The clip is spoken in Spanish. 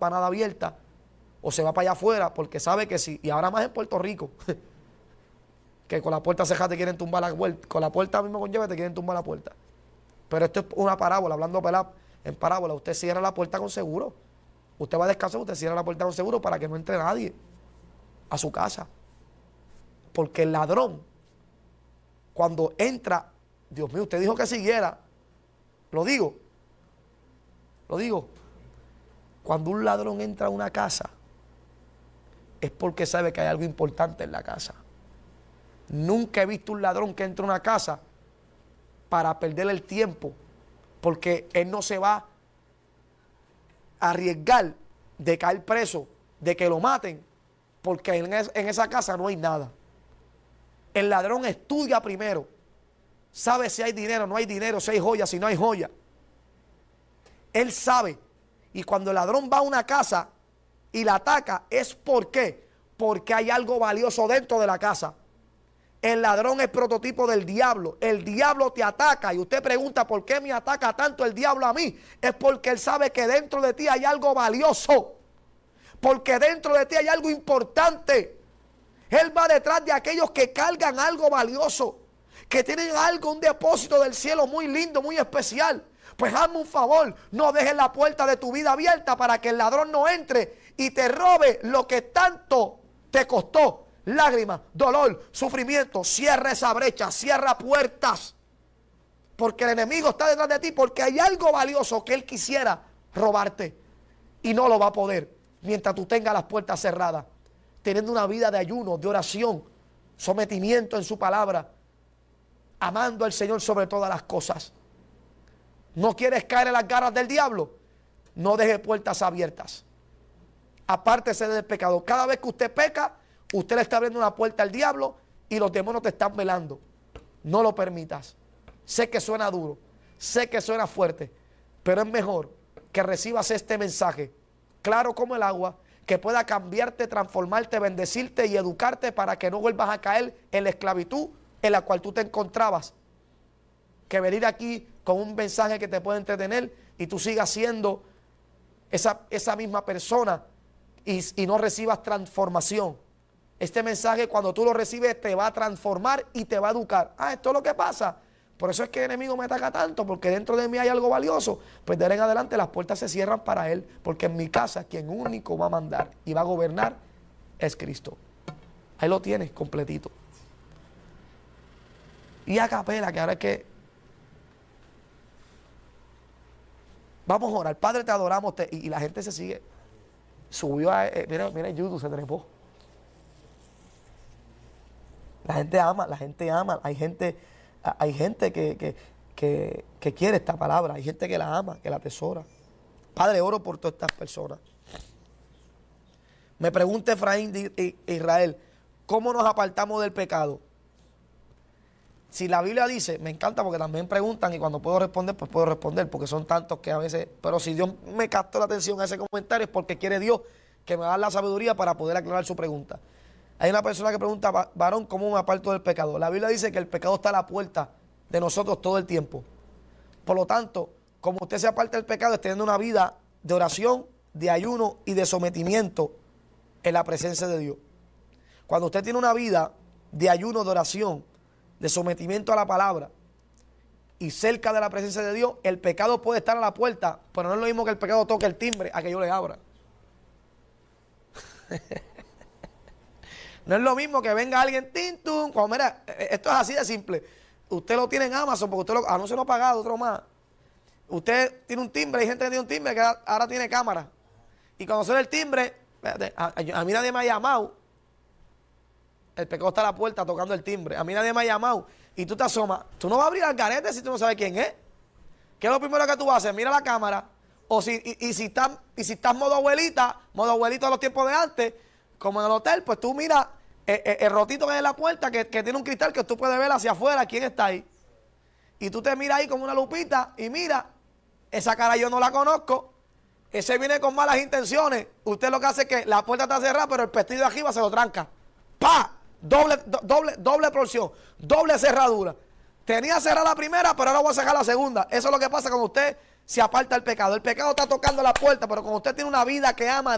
campanada abierta o se va para allá afuera porque sabe que sí. Y ahora más en Puerto Rico, que con la puerta cerrada te quieren tumbar la puerta. Con la puerta mismo con llave te quieren tumbar la puerta. Pero esto es una parábola, hablando en parábola. Usted cierra la puerta con seguro. Usted va a descansar, usted cierra la puerta con seguro para que no entre nadie a su casa. Porque el ladrón, cuando entra, Dios mío, usted dijo que siguiera. Lo digo. Cuando un ladrón entra a una casa, es porque sabe que hay algo importante en la casa. Nunca he visto un ladrón que entre a una casa para perder el tiempo, porque él no se va a arriesgar de caer preso, de que lo maten, porque en esa casa no hay nada. El ladrón estudia primero, sabe si hay dinero, no hay dinero, si hay joya, si no hay joya. Él sabe. Y cuando el ladrón va a una casa y la ataca, ¿es por qué? Porque hay algo valioso dentro de la casa. El ladrón es prototipo del diablo. El diablo te ataca y usted pregunta, ¿por qué me ataca tanto el diablo a mí? Es porque él sabe que dentro de ti hay algo valioso. Porque dentro de ti hay algo importante. Él va detrás de aquellos que cargan algo valioso, que tienen algo, un depósito del cielo muy lindo, muy especial. Pues hazme un favor, no dejes la puerta de tu vida abierta para que el ladrón no entre y te robe lo que tanto te costó. Lágrimas, dolor, sufrimiento. Cierra esa brecha, cierra puertas. Porque el enemigo está detrás de ti, porque hay algo valioso que él quisiera robarte. Y no lo va a poder mientras tú tengas las puertas cerradas. Teniendo una vida de ayuno, de oración, sometimiento en su palabra, amando al Señor sobre todas las cosas. ¿No quieres caer en las garras del diablo? No deje puertas abiertas. Apártese del pecado. Cada vez que usted peca, usted le está abriendo una puerta al diablo y los demonios te están velando. No lo permitas. Sé que suena duro, sé que suena fuerte, pero es mejor que recibas este mensaje, claro como el agua, que pueda cambiarte, transformarte, bendecirte y educarte para que no vuelvas a caer en la esclavitud en la cual tú te encontrabas. Que venir aquí con un mensaje que te pueda entretener y tú sigas siendo esa misma persona y no recibas transformación. Este mensaje, cuando tú lo recibes, te va a transformar y te va a educar. Esto es lo que pasa. Por eso es que el enemigo me ataca tanto, porque dentro de mí hay algo valioso. Pues de ahora en adelante las puertas se cierran para él, porque en mi casa quien único va a mandar y va a gobernar es Cristo. Ahí lo tienes completito. Y a capela, que ahora es que vamos a orar. Padre, te adoramos y la gente se sigue. Subió a... mira YouTube, se trepó. La gente ama. Hay gente que quiere esta palabra. Hay gente que la ama, que la atesora. Padre, oro por todas estas personas. Me pregunta Efraín de Israel, ¿cómo nos apartamos del pecado? Si la Biblia dice, me encanta porque también preguntan y cuando puedo responder, pues puedo responder, porque son tantos que a veces, pero si Dios me captó la atención a ese comentario es porque quiere Dios que me da la sabiduría para poder aclarar su pregunta. Hay una persona que pregunta, varón, ¿cómo me aparto del pecado? La Biblia dice que el pecado está a la puerta de nosotros todo el tiempo. Por lo tanto, como usted se aparta del pecado, es teniendo una vida de oración, de ayuno y de sometimiento en la presencia de Dios. Cuando usted tiene una vida de ayuno, de oración, de sometimiento a la palabra y cerca de la presencia de Dios, el pecado puede estar a la puerta, pero no es lo mismo que el pecado toque el timbre a que yo le abra. No es lo mismo que venga alguien, tintum, como mira, esto es así de simple. Usted lo tiene en Amazon porque usted anuncio no pagado, otro más. Usted tiene un timbre, hay gente que tiene un timbre que ahora tiene cámara. Y cuando suena el timbre, a mí nadie me ha llamado. El pecado está a la puerta tocando el timbre. A mí nadie me ha llamado. Y tú te asomas. Tú no vas a abrir al garete si tú no sabes quién es. ¿Qué es lo primero que tú vas a hacer? Mira la cámara. O si estás modo abuelita de los tiempos de antes, como en el hotel, pues tú miras el rotito que hay en la puerta que tiene un cristal que tú puedes ver hacia afuera quién está ahí. Y tú te miras ahí con una lupita y mira, esa cara yo no la conozco. Ese viene con malas intenciones. Usted lo que hace es que la puerta está cerrada, pero el pestillo de arriba se lo tranca. ¡Pah! Doble porción, doble cerradura. Tenía cerrada la primera, pero ahora voy a cerrar la segunda. Eso es lo que pasa cuando usted se aparta el pecado. El pecado está tocando la puerta, pero cuando usted tiene una vida que ama a